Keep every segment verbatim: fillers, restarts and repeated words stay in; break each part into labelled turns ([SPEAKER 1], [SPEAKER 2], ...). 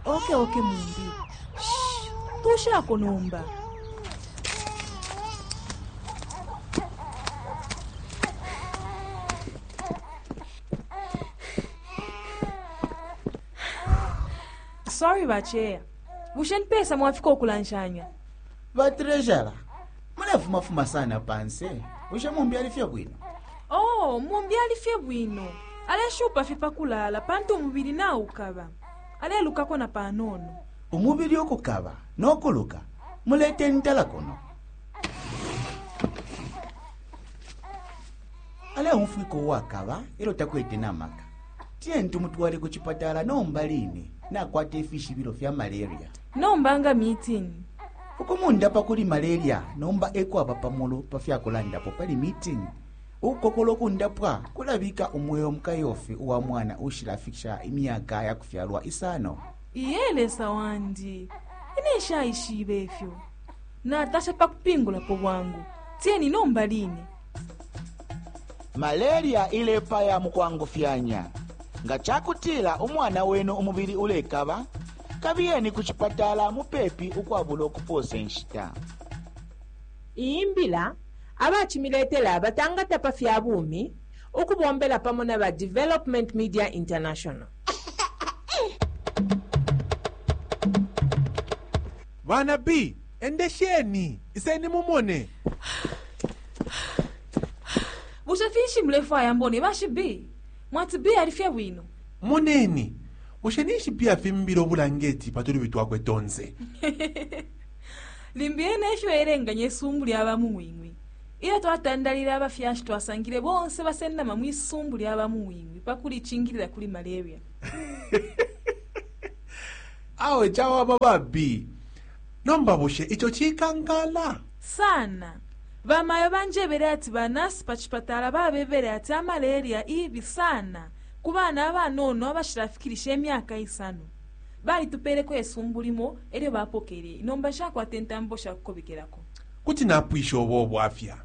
[SPEAKER 1] Okay, okay, Mumbi. Shh, tusha konomba. Sorry, Bache. Bushen pesa mwafika okulanshanya.
[SPEAKER 2] Batrejala. Mwana fuma fuma sana panse. Bushe Mumbi alifia bwino.
[SPEAKER 1] Oh, Mumbi alifia bwino. Ale shupa fipa kulala panto mubiri na ukaba. Ale luka kona panono.
[SPEAKER 2] Umubiri okukaba n'okuluka mulete ntala kono. Ale umfiko wakaba ero takwete namaka. Tientu mutwale ku chipatala nomba lini na kwate fishi biro vya malaria.
[SPEAKER 1] Nombanga meeting.
[SPEAKER 2] Ukumunda pa kuli malaria nomba eko abapamulo pa fya kulanda po pali meeting. Ukokolo kundapwa kulabika umweyo mkayofi uwa mwana ushirafikisha imyaka ya kufyalwa isano.
[SPEAKER 1] Iyele sawandi. Inesha ishibefyo. Na tasha pa kupingula po wangu. Tieni nomba lini.
[SPEAKER 3] Malaria ile paya mukwangu fyanya. Nga chakutila umwana wenu umubiri ulekaba. Kabiyeni kuchipatala mupepi ukwabulo kupose nshita.
[SPEAKER 4] Imbila abachimiletela batangata pa fyabumi ukubombela pamona ba Development Media International.
[SPEAKER 5] Bana B, endesheni, iseni mumone.
[SPEAKER 1] Bushafishi mlefa ya mbone bashi B. Mwati B alifia wino.
[SPEAKER 5] Moneni, ushenishi pia fimbiro bulangeti paturu bitu wakwe tonze.
[SPEAKER 1] Limbiene esho erenga nyesumbu lyaba muwingwi. Ila twatandalira abafyashi twasangire bonse basenda mamwe isumbu lyaba muwingwi pakuli chingirira kuli malaria.
[SPEAKER 5] Awe chawa baba B. Nomba bushe icho chikangala.
[SPEAKER 1] Sana. Bamayo banjebere ati banasi pachipatala babebere ati malaria ibi sana. Kubana abanono abashirafikirisha emyaka isano. Bali tupereko esumbulimo ere bapokere. Nomba shako atentambo shako bikerako.
[SPEAKER 5] Kuti napwisho obo afya.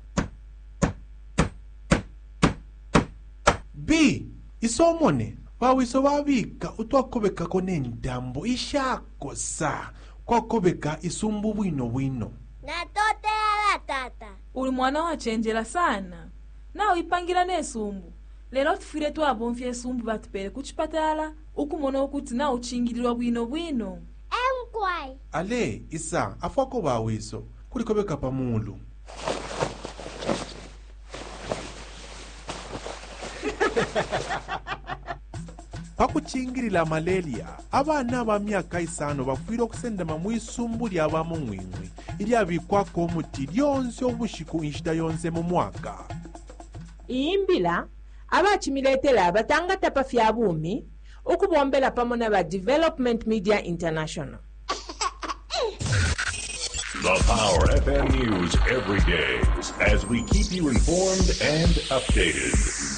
[SPEAKER 5] B. Isomone. Wawiso wabika utwakobeka kone ndambo ishako sa. Kwa kobeka isumbu wino wino.
[SPEAKER 6] Na tote ala tata.
[SPEAKER 1] Uli mwana wa chenjela sana. Na uipangira nesumbu. Lero tufire tu abonfye sumbu batupere kuchipatala. Ukumona ukuti na uchingilirwa wino wino.
[SPEAKER 6] Enkwai.
[SPEAKER 5] Ale, isa, afwako bawiso. Kuli kobeka pamulu. Pakuchingirila malaria, abana ba myaka isano bafwire okusendema mu isumbu ly'abamu mwingwi ilyabikwako omuti lyonse obushiku inshita yonse mu mwaka.
[SPEAKER 4] Imbila abachimiletela batangata pa fyabumi ukubombela pamona ba Development Media International.
[SPEAKER 7] The Power F M News every day as we keep you informed and updated.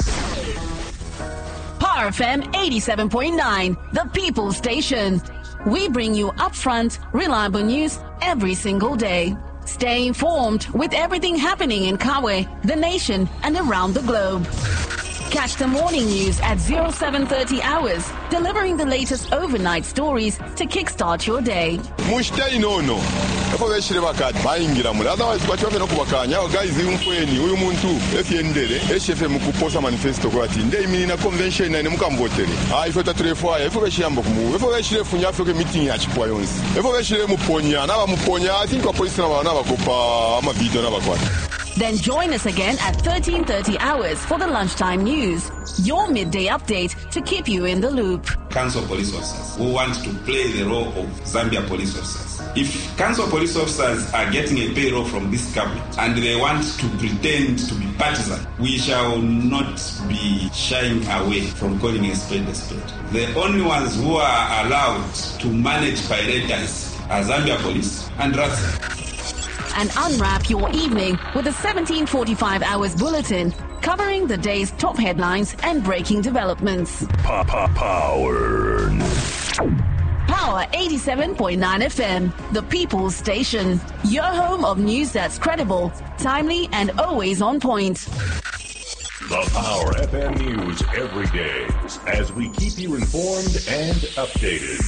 [SPEAKER 8] Power F M eighty-seven point nine, the People's Station. We bring you upfront, reliable news every single day. Stay informed with everything happening in Kawe, the nation, and around the globe. Catch the morning news at oh seven thirty hours, delivering the latest overnight stories to kickstart your day.
[SPEAKER 9] Mushtai nono. Efo beshire bakati bayingira muri. Otherwise kwa chove no kubakanya guys umfweni uyu muntu efyendere eshefe mukuposa manifesto kwa ati ndey minina convention na mukamvotere. Ah ifo tatrefoa efo beshiyambo kumu. Efo beshire funya afike meeting ya chipwa yonsi. Efo beshire muponya na ba muponya I think kwa police na ba na bakopa ama video na bakwata.
[SPEAKER 8] Then join us again at thirteen thirty hours for the lunchtime news. Your midday update to keep you in the loop.
[SPEAKER 10] Council police officers who want to play the role of Zambia police officers. If council police officers are getting a payroll from this government and they want to pretend to be partisan, we shall not be shying away from calling a spade a spade. The only ones who are allowed to manage pirates are Zambia police and R A S A.
[SPEAKER 8] And unwrap your evening with a seventeen forty-five hours bulletin covering the day's top headlines and breaking developments.
[SPEAKER 7] Power.
[SPEAKER 8] Power eighty-seven point nine F M, the People's Station. Your home of news that's credible, timely, and always on point.
[SPEAKER 7] The Power F M News every day as we keep you informed and updated.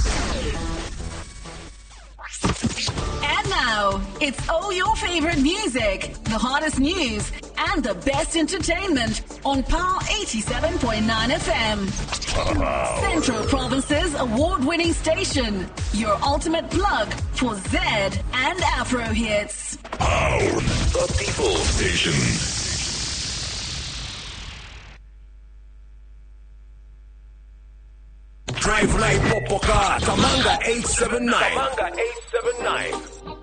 [SPEAKER 8] And now, it's all your favorite music, the hottest news, and the best entertainment on Power eighty-seven point nine F M.
[SPEAKER 7] Power.
[SPEAKER 8] Central Province's award-winning station, your ultimate plug for Z and Afro hits.
[SPEAKER 7] Power, the People Station.
[SPEAKER 11] Drive Light Popoka, Tamanga eight seven nine.
[SPEAKER 12] Tamanga eight seven nine.